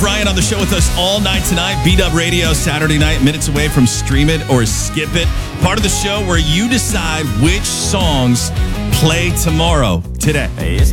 Brian on the show with us all night tonight. B-Dub Radio, Saturday night, minutes away from Stream It or Skip It. Part of the show where you decide which songs play tomorrow, today. It's